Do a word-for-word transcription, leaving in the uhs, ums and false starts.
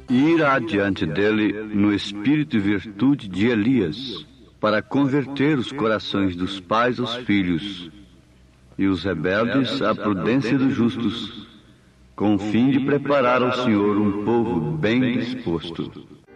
ir adiante dele no espírito e virtude de Elias, para converter os corações dos pais aos filhos, e os rebeldes à prudência dos justos, com o fim de preparar ao Senhor um povo bem disposto.